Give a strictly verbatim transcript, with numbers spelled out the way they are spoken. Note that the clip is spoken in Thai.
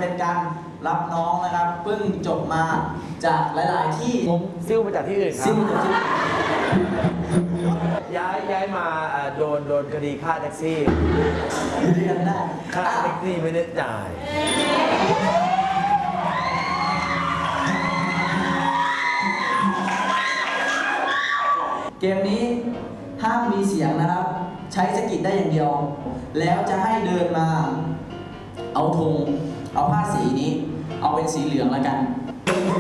เป็นการรับน้องนะครับเพิ่งจบมาจากหลายๆที่ผมซิ่วมาจากที่อื่นครัซิ่บวจากที่ย้ายย้ายมาโดนโดนคดีค่าแท็กซี่เรียนได้ค่าแท็กซี่ไม่ได้จ่ายเกมนี้ห้ามมีเสียงนะครับ ใช้สกิดได้อย่างเดียว แล้วจะให้เดินมาเอาธงเอาผ้าสีนี้เอาเป็นสีเหลืองแล้วกัน